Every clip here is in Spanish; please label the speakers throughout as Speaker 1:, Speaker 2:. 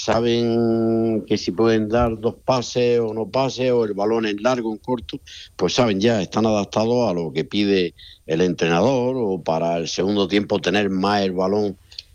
Speaker 1: saben que si pueden dar 2 pases o no pases, o el balón en largo, en corto, pues saben ya, están adaptados a lo que pide el entrenador, o para el segundo tiempo tener más el balón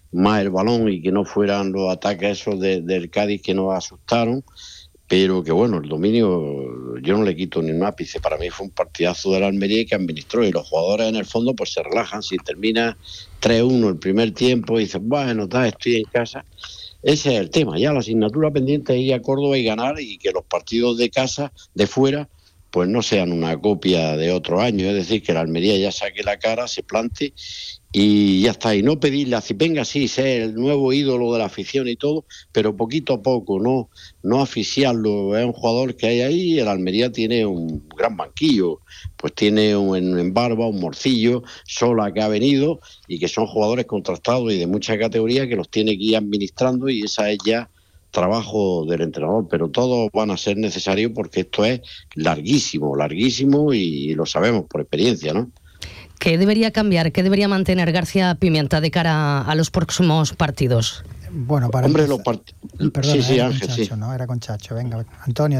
Speaker 1: y que no fueran los ataques esos del Cádiz que nos asustaron. Pero que bueno, el dominio yo no le quito ni un ápice. Para mí fue un partidazo de la Almería y que administró, y los jugadores en el fondo pues se relajan. Si termina 3-1 el primer tiempo y dicen, bueno, estoy en casa. Ese es el tema. Ya la asignatura pendiente es ir a Córdoba y ganar, y que los partidos de casa, de fuera, pues no sean una copia de otro año. Es decir, que la Almería ya saque la cara, se plante y ya está. Y no pedirle a Zipenga, sí, ser el nuevo ídolo de la afición y todo, pero poquito a poco, no asfixiarlo. Es un jugador que hay ahí. El Almería tiene un gran banquillo, pues tiene en Barba, un Morcillo, Sola, que ha venido, y que son jugadores contrastados y de mucha categoría, que los tiene que ir administrando, y esa es ya trabajo del entrenador. Pero todos van a ser necesarios, porque esto es larguísimo, y lo sabemos por experiencia, ¿no?
Speaker 2: ¿Qué debería cambiar, qué debería mantener García Pimienta de cara a los próximos partidos?
Speaker 3: Bueno, para
Speaker 1: Hombre,
Speaker 3: Perdón,
Speaker 1: sí,
Speaker 3: era
Speaker 1: Ángel,
Speaker 3: con Chacho,
Speaker 1: sí.
Speaker 3: ¿no? Era con Chacho. Venga, Antonio.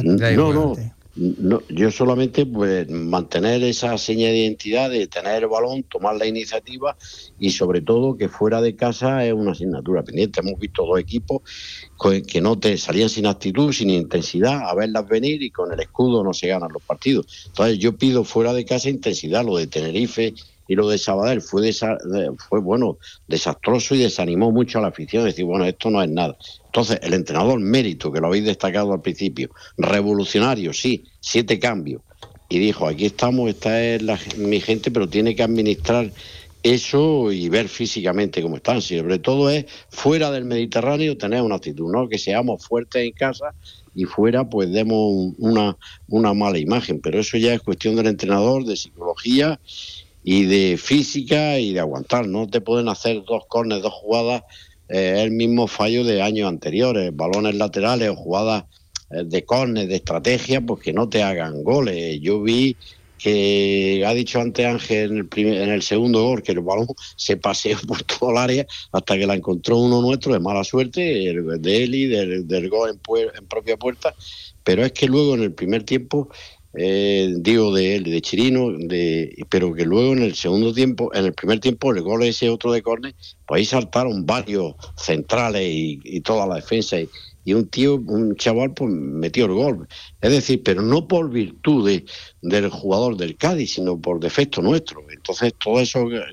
Speaker 1: No, yo solamente pues mantener esa seña de identidad, de tener el balón, tomar la iniciativa, y sobre todo que fuera de casa es una asignatura pendiente. Hemos visto 2 equipos que no te salían sin actitud, sin intensidad, a verlas venir, y con el escudo no se ganan los partidos. Entonces yo pido fuera de casa intensidad. Lo de Tenerife y lo de Sabadell fue desastroso, y desanimó mucho a la afición. Decir, bueno, esto no es nada. Entonces, el entrenador, mérito, que lo habéis destacado al principio, revolucionario, sí, 7 cambios, y dijo, aquí estamos, esta es mi gente, pero tiene que administrar eso y ver físicamente cómo están. Sobre todo es, fuera del Mediterráneo, tener una actitud, ¿no? Que seamos fuertes en casa, y fuera pues demos una mala imagen. Pero eso ya es cuestión del entrenador, de psicología y de física y de aguantar. No te pueden hacer 2 córneres, 2 jugadas, el mismo fallo de años anteriores, balones laterales o jugadas de córner, de estrategia, pues que no te hagan goles. Yo vi que ha dicho antes Ángel en el segundo gol, que el balón se paseó por todo el área hasta que la encontró uno nuestro de mala suerte, el de Eli, del gol en propia puerta. Pero es que luego en el primer tiempo, de él, de Chirino, pero que luego en el segundo tiempo, en el primer tiempo, el gol ese otro de córner, pues ahí saltaron varios centrales y toda la defensa, y un chaval pues metió el gol. Es decir, pero no por virtud del jugador del Cádiz, sino por defecto nuestro. Entonces todos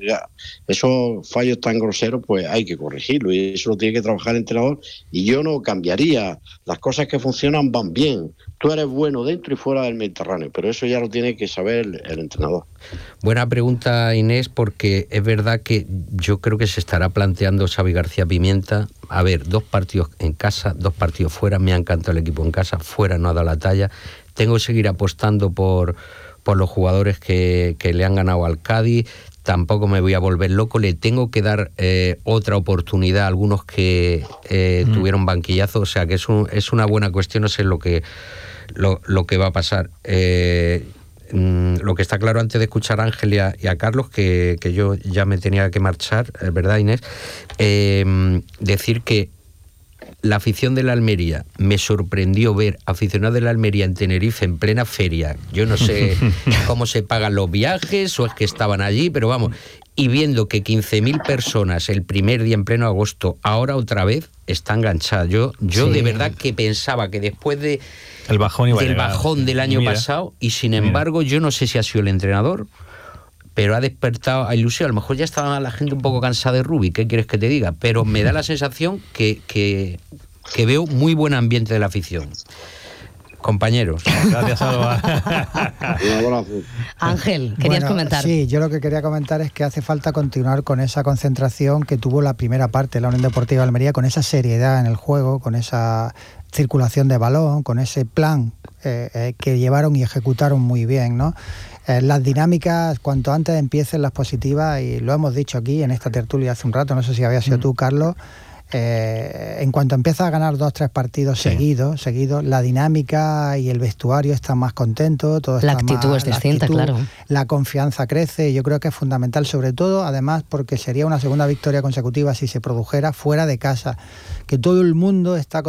Speaker 1: esos fallos tan groseros pues hay que corregirlo, y eso lo tiene que trabajar el entrenador. Y yo no cambiaría. Las cosas que funcionan van bien. Tú eres bueno dentro y fuera del Mediterráneo, pero eso ya lo tiene que saber el entrenador.
Speaker 4: Buena pregunta, Inés, porque es verdad que yo creo que se estará planteando Xavi García Pimienta, a ver, 2 partidos en casa, 2 partidos fuera. Me ha encantado el equipo en casa, fuera no ha dado la talla. Tengo que seguir apostando por los jugadores que le han ganado al Cádiz. Tampoco me voy a volver loco, le tengo que dar otra oportunidad a algunos que tuvieron banquillazo. O sea que es una buena cuestión, no sé lo que va a pasar. Lo que está claro, antes de escuchar a Ángel y a Carlos, que yo ya me tenía que marchar, ¿verdad, Inés? Decir que la afición de la Almería, me sorprendió ver aficionados de la Almería en Tenerife en plena feria. Yo no sé cómo se pagan los viajes o es que estaban allí, pero vamos, y viendo que 15.000 personas el primer día en pleno agosto, ahora otra vez está enganchada. Yo sí, de verdad que pensaba que después del bajón del año pasado, y sin embargo yo no sé si ha sido el entrenador, pero ha despertado a ilusión. A lo mejor ya estaba la gente un poco cansada de Rubi, ¿qué quieres que te diga? Pero me da la sensación que veo muy buen ambiente de la afición. Compañeros.
Speaker 5: Gracias, Alba.
Speaker 2: Ángel, querías comentar.
Speaker 3: Sí, yo lo que quería comentar es que hace falta continuar con esa concentración que tuvo la primera parte de la Unión Deportiva de Almería, con esa seriedad en el juego, con esa circulación de balón, con ese plan que llevaron y ejecutaron muy bien, ¿no? Las dinámicas, cuanto antes empiecen las positivas, y lo hemos dicho aquí en esta tertulia hace un rato, no sé si había sido tú, Carlos, en cuanto empieza a ganar 2-3 partidos seguidos, la dinámica y el vestuario están más contentos, todo
Speaker 2: la
Speaker 3: está
Speaker 2: actitud
Speaker 3: más,
Speaker 2: es distinta, claro.
Speaker 3: La confianza crece, yo creo que es fundamental, sobre todo, además, porque sería una segunda victoria consecutiva si se produjera fuera de casa, que todo el mundo está